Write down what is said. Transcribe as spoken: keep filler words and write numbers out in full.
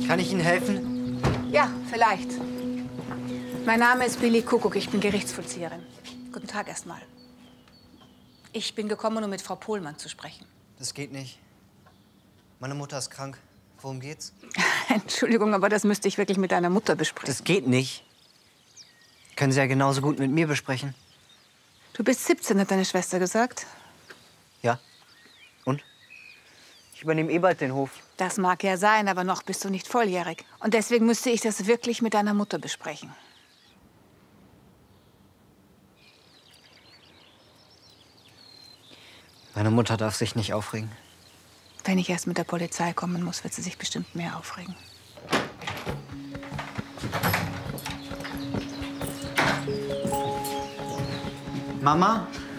Kann ich Ihnen helfen? Ja, vielleicht. Mein Name ist Billy Kuckuck, ich bin Gerichtsvollzieherin. Guten Tag erstmal. Ich bin gekommen, um mit Frau Pohlmann zu sprechen. Das geht nicht. Meine Mutter ist krank. Worum geht's? Entschuldigung, aber das müsste ich wirklich mit deiner Mutter besprechen. Das geht nicht. Können Sie ja genauso gut mit mir besprechen. Du bist siebzehn, hat deine Schwester gesagt. Ja. Und? Ich übernehme eh bald den Hof. Das mag ja sein, aber noch bist du nicht volljährig. Und deswegen müsste ich das wirklich mit deiner Mutter besprechen. Meine Mutter darf sich nicht aufregen. Wenn ich erst mit der Polizei kommen muss, wird sie sich bestimmt mehr aufregen. Mama?